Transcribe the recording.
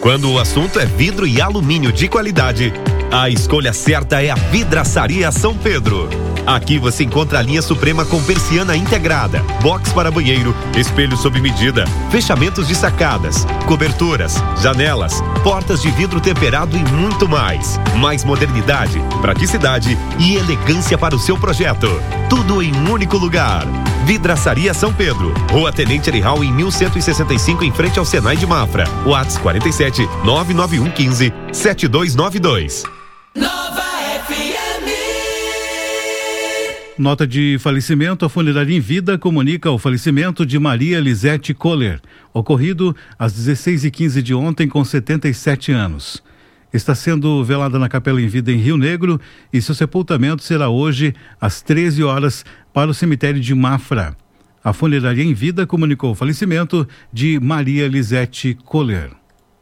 Quando o assunto é vidro e alumínio de qualidade, a escolha certa é a Vidraçaria São Pedro. Aqui você encontra a linha Suprema com persiana integrada, box para banheiro, espelho sob medida, fechamentos de sacadas, coberturas, janelas, portas de vidro temperado e muito mais. Mais modernidade, praticidade e elegância para o seu projeto. Tudo em um único lugar. Vidraçaria São Pedro, Rua Tenente Arihal, em 1165, em frente ao Senai de Mafra. WhatsApp 47 991 15 7292. Nova FM. Nota de falecimento: a Funerária Em Vida comunica o falecimento de Maria Lisete Kohler, ocorrido às 16h15 de ontem, com 77 anos. Está sendo velada na Capela Em Vida, em Rio Negro, e seu sepultamento será hoje às 13 horas para o cemitério de Mafra. A Funerária Em Vida comunicou o falecimento de Maria Lisete Kohler.